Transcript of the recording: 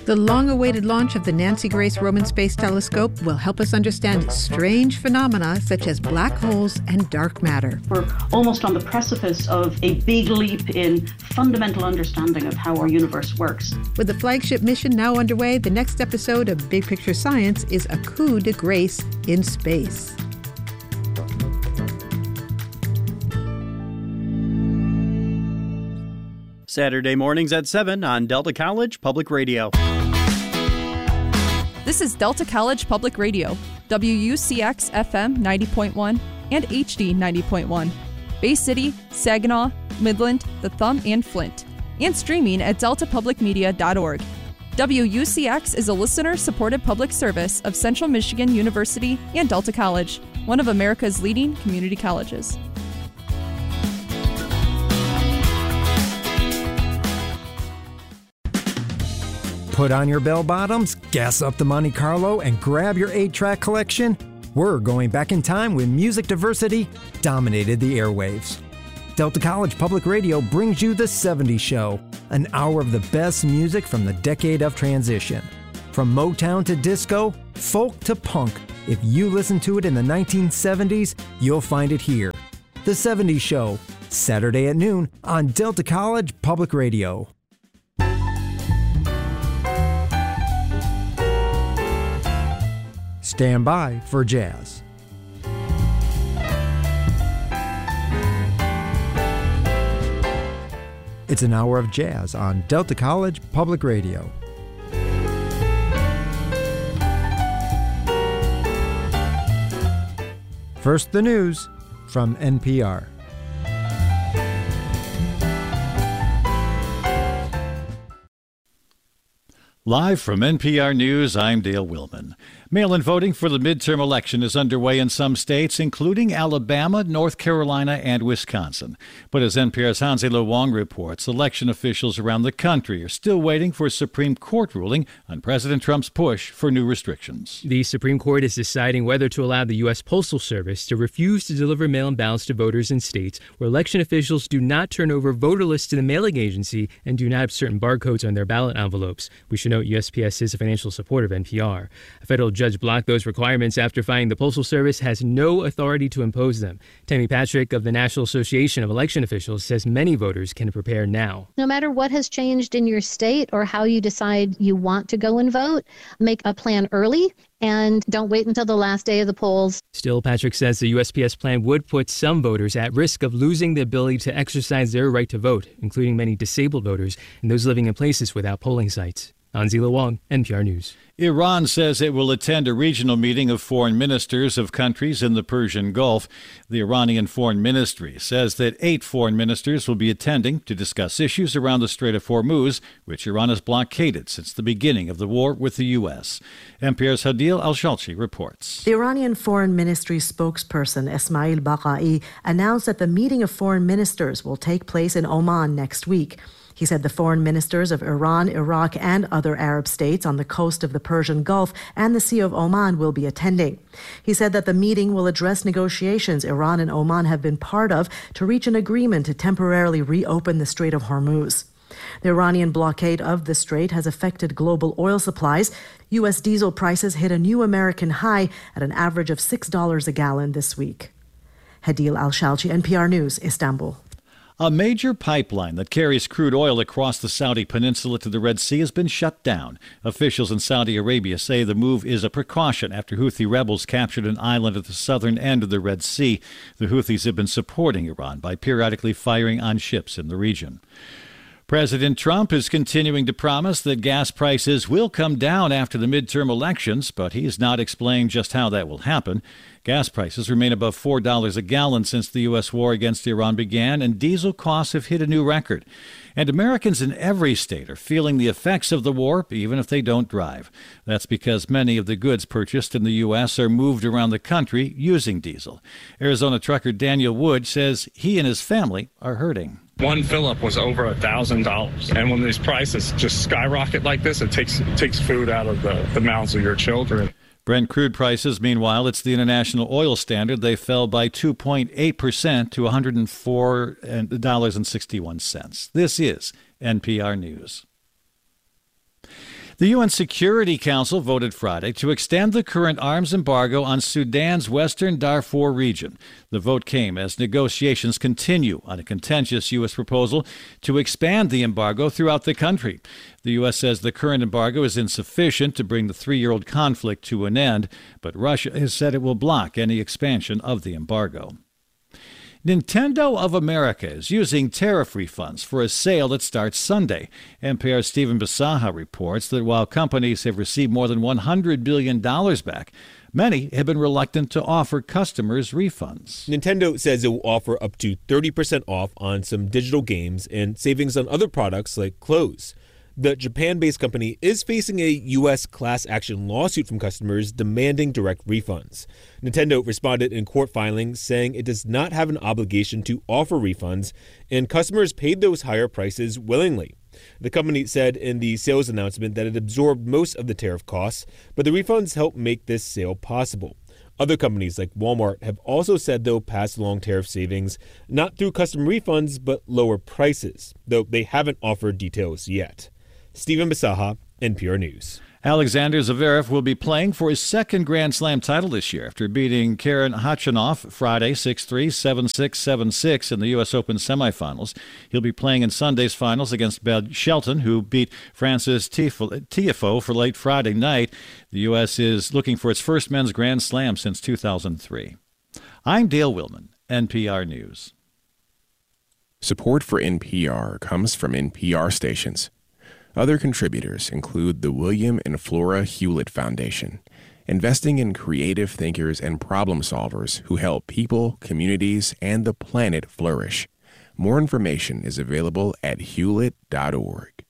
The long-awaited launch of the Nancy Grace Roman Space Telescope will help us understand strange phenomena such as black holes and dark matter. We're almost on the precipice of a big leap in fundamental understanding of how our universe works. With the flagship mission now underway, the next episode of Big Picture Science is a coup de grace in space. Saturday mornings at 7 on Delta College Public Radio. This is Delta College Public Radio, WUCX FM 90.1 and HD 90.1. Bay City, Saginaw, Midland, The Thumb, and Flint. And streaming at deltapublicmedia.org. WUCX is a listener-supported public service of Central Michigan University and Delta College, one of America's leading community colleges. Put on your bell bottoms, gas up the Monte Carlo, and grab your 8-track collection? We're going back in time when music diversity dominated the airwaves. Delta College Public Radio brings you The 70s Show, an hour of the best music from the decade of transition. From Motown to disco, folk to punk, if you listen to it in the 1970s, you'll find it here. The 70s Show, Saturday at noon on Delta College Public Radio. Stand by for jazz. It's an hour of jazz on Delta College Public Radio. First, the news from NPR. Live from NPR News, I'm Dale Willman. Mail-in voting for the midterm election is underway in some states, including Alabama, North Carolina, and Wisconsin. But as NPR's Hansi-Lo Wong reports, election officials around the country are still waiting for a Supreme Court ruling on President Trump's push for new restrictions. The Supreme Court is deciding whether to allow the U.S. Postal Service to refuse to deliver mail-in ballots to voters in states where election officials do not turn over voter lists to the mailing agency and do not have certain barcodes on their ballot envelopes. We should note USPS is a financial supporter of NPR. A federal judge blocked those requirements after finding the Postal Service has no authority to impose them. Tammy Patrick of the National Association of Election Officials says many voters can prepare now. No matter what has changed in your state or how you decide you want to go and vote, make a plan early and don't wait until the last day of the polls. Still, Patrick says the USPS plan would put some voters at risk of losing the ability to exercise their right to vote, including many disabled voters and those living in places without polling sites. Hansi-Lo Wong, NPR News. Iran says it will attend a regional meeting of foreign ministers of countries in the Persian Gulf. The Iranian Foreign Ministry says that 8 foreign ministers will be attending to discuss issues around the Strait of Hormuz, which Iran has blockaded since the beginning of the war with the U.S. NPR's Hadil Al-Shalchi reports. The Iranian Foreign Ministry spokesperson Esmail Baqai announced that the meeting of foreign ministers will take place in Oman next week. He said the foreign ministers of Iran, Iraq, and other Arab states on the coast of the Persian Gulf and the Sea of Oman will be attending. He said that the meeting will address negotiations Iran and Oman have been part of to reach an agreement to temporarily reopen the Strait of Hormuz. The Iranian blockade of the strait has affected global oil supplies. U.S. diesel prices hit a new American high at an average of $6 a gallon this week. Hadil Al-Shalchi, NPR News, Istanbul. A major pipeline that carries crude oil across the Saudi peninsula to the Red Sea has been shut down. Officials in Saudi Arabia say the move is a precaution after Houthi rebels captured an island at the southern end of the Red Sea. The Houthis have been supporting Iran by periodically firing on ships in the region. President Trump is continuing to promise that gas prices will come down after the midterm elections, but he's not explained just how that will happen. Gas prices remain above $4 a gallon since the U.S. war against Iran began, and diesel costs have hit a new record. And Americans in every state are feeling the effects of the war, even if they don't drive. That's because many of the goods purchased in the U.S. are moved around the country using diesel. Arizona trucker Daniel Wood says he and his family are hurting. One fill-up was over $1,000. And when these prices just skyrocket like this, it takes food out of the mouths of your children. Brent crude prices, meanwhile, it's the international oil standard. They fell by 2.8% to $104.61. This is NPR News. The UN Security Council voted Friday to extend the current arms embargo on Sudan's western Darfur region. The vote came as negotiations continue on a contentious U.S. proposal to expand the embargo throughout the country. The U.S. says the current embargo is insufficient to bring the 3-year-old conflict to an end, but Russia has said it will block any expansion of the embargo. Nintendo of America is using tariff refunds for a sale that starts Sunday. NPR's Stephen Bisaha reports that while companies have received more than $100 billion back, many have been reluctant to offer customers refunds. Nintendo says it will offer up to 30% off on some digital games and savings on other products like clothes. The Japan-based company is facing a U.S. class action lawsuit from customers demanding direct refunds. Nintendo responded in court filings saying it does not have an obligation to offer refunds, and customers paid those higher prices willingly. The company said in the sales announcement that it absorbed most of the tariff costs, but the refunds help make this sale possible. Other companies like Walmart have also said they'll pass along tariff savings, not through custom refunds, but lower prices, though they haven't offered details yet. Stephen Bisaha, NPR News. Alexander Zverev will be playing for his second Grand Slam title this year after beating Karen Khachanov Friday 6-3, 7-6, 7-6 in the U.S. Open semifinals. He'll be playing in Sunday's finals against Ben Shelton, who beat Francis Tiafoe for late Friday night. The U.S. is looking for its first men's Grand Slam since 2003. I'm Dale Willman, NPR News. Support for NPR comes from NPR stations. Other contributors include the William and Flora Hewlett Foundation, investing in creative thinkers and problem solvers who help people, communities, and the planet flourish. More information is available at hewlett.org.